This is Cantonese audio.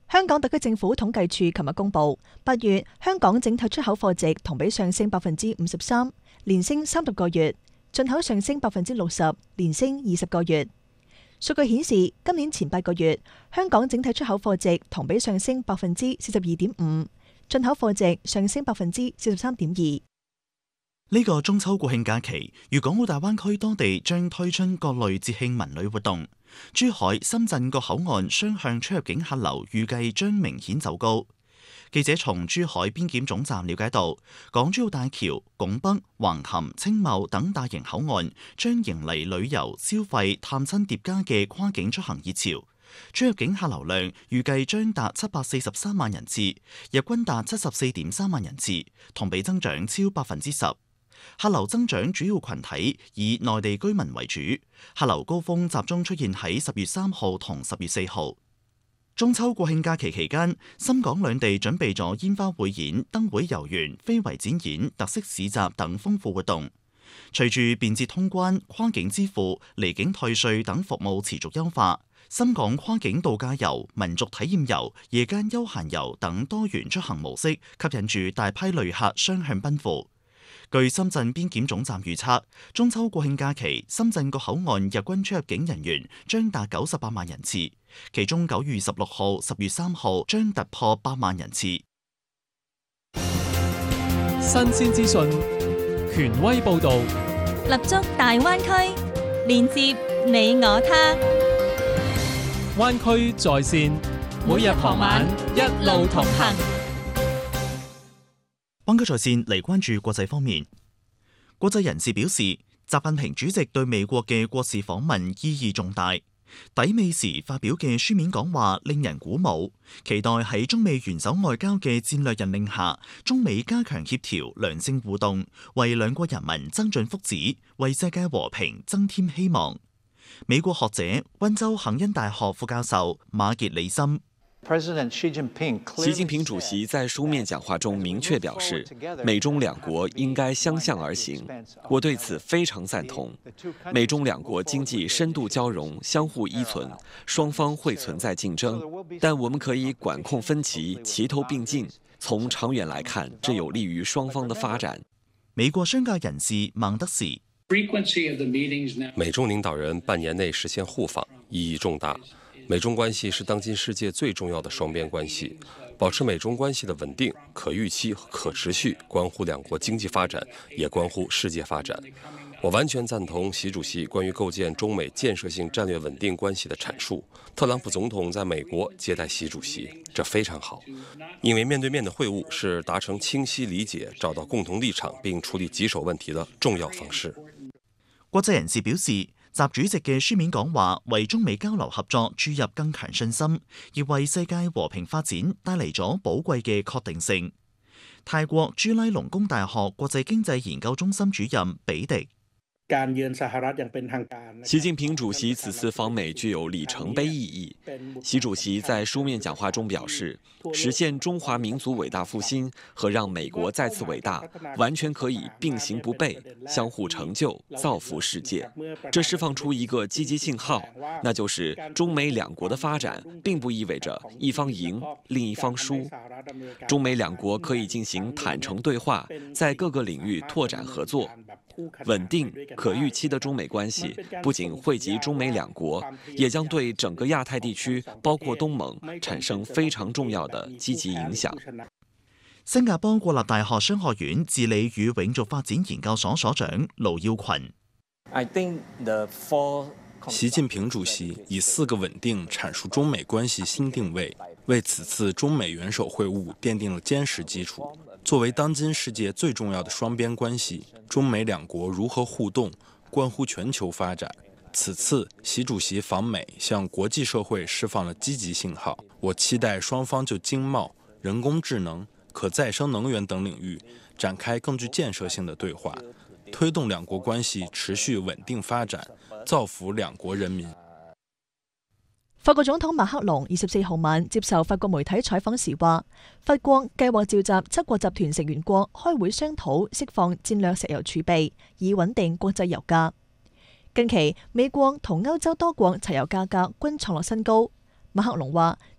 香港特區政府統計處琴日公布，8月香港整體出口貨值同比上升53%，連升30個月；進口上升60%，連升20個月。數據顯示，今年前8個月，香港整體出口貨值同比上升42.5%，進口貨值上升43.2%。 呢個中秋國慶假期，粵港澳大灣區多地將推出各類節慶文旅活動。珠海、深圳各口岸雙向出入境客流預計將明顯走高。記者從珠海邊檢總站了解到，港珠澳大橋、拱北、橫琴、青茂等大型口岸將迎嚟旅遊、消費、探親疊加嘅跨境出行熱潮。出入境客流量預計將達743萬人次，日均達74.3萬人次，同比增長超10%。客流增長主要群體以內地居民為主，客流高峰集中出現喺10月3號同10月4號。中秋國慶假期期間，深港兩地準備咗煙花匯演、燈會遊園、非遺展演、特色市集等豐富活動。隨住便捷通關、跨境支付、離境退稅等服務持續優化，深港跨境度假遊、民族體驗遊、夜間休閒遊等多元出行模式，吸引住大批旅客雙向奔赴。據深圳邊檢總站預測，中秋國慶假期，深圳各口岸日均出入境人員將達98萬人次，其中9月16號、10月3號將突破8萬人次。 新鮮資訊，權威報導， 立足大灣區，連接你我他。 灣區在線，每日傍晚一路同行。 灣區在線嚟關注國際方面，國際人士表示，習近平主席對美國嘅國事訪問意義重大。抵美時發表嘅書面講話令人鼓舞，期待喺中美元首外交嘅戰略引領下，中美加強協調、良性互動，為兩國人民增進福祉，為世界和平增添希望。美國學者溫州肯恩大學副教授馬傑里森。 習近平主席在書面講話中明確表示，美中兩國應該相向而行，我對此非常贊同。美中兩國經濟深度交融，相互依存，雙方會存在競爭，但我們可以管控分歧，齊頭並進。從長遠來看，這有利於雙方的發展。 美國商界人士孟德時， 美中領導人半年內實現互訪，意義重大。美中關係是當今世界最重要的雙邊關係，保持美中關係的穩定、可預期和可持續，關乎兩國經濟發展，也關乎世界發展。我完全贊同習主席關於構建中美建設性戰略穩定關係的闡述。特朗普總統在美國接待習主席，這非常好，因為面對面的會晤是達成清晰理解、找到共同立場並處理棘手問題的重要方式。 國際人士表示，習主席嘅書面講話為中美交流合作注入更強信心，亦為世界和平發展帶嚟咗寶貴嘅確定性。泰國朱拉隆功大學國際經濟研究中心主任比迪。 習近平主席此次訪美具有里程碑意義。習主席在書面講話中表示，實現中華民族偉大復興和讓美國再次偉大，完全可以並行不悖，相互成就，造福世界。這釋放出一個積極信號，那就是中美兩國的發展並不意味着一方贏，另一方輸。中美兩國可以進行坦誠對話，在各個領域拓展合作。穩定可預期的中美關係不僅惠及中美兩國，也將對整個亞太地區，包括東盟，產生非常重要的積極影響。 新加坡國立大學商學院治理與永續發展研究所所長盧耀群。 習近平主席以4個穩定闡述中美關係新定位，為此次中美元首會晤奠定了堅實基礎。作為當今世界最重要的雙邊關係，中美兩國如何互動，關乎全球發展。此次習主席訪美，向國際社會釋放了積極信號。我期待雙方就經貿、人工智能、可再生能源等領域展開更具建設性的對話，推動兩國關係持續穩定發展，造福兩國人民。 法國總統馬克龍24號晚接受法國媒體採訪時話，法國計劃召集7國集團成員國開會商討釋放戰略石油儲備，以穩定國際油價。近期美國同歐洲多國柴油價格均創落新高。馬克龍話，